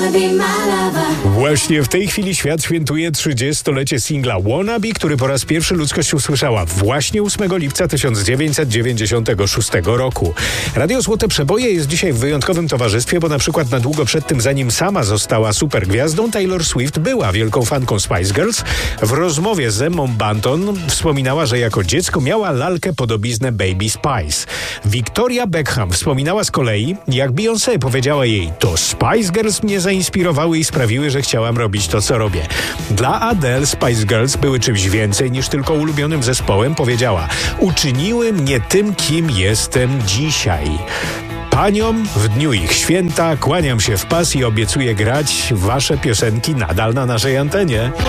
Właśnie w tej chwili świat świętuje 30-lecie singla Wannabe, który po raz pierwszy ludzkość usłyszała właśnie 8 lipca 1996 roku. Radio Złote Przeboje jest dzisiaj w wyjątkowym towarzystwie, bo na przykład na długo przed tym, zanim sama została supergwiazdą, Taylor Swift była wielką fanką Spice Girls. W rozmowie z Emmą Bunton wspominała, że jako dziecko miała lalkę podobiznę Baby Spice. Victoria Beckham wspominała z kolei, jak Beyoncé powiedziała jej: to Spice Girls mnie zainspirowały i sprawiły, że chciałam robić to, co robię. Dla Adele Spice Girls były czymś więcej niż tylko ulubionym zespołem. Powiedziała: uczyniły mnie tym, kim jestem dzisiaj. Paniom w dniu ich święta kłaniam się w pas i obiecuję grać wasze piosenki nadal na naszej antenie.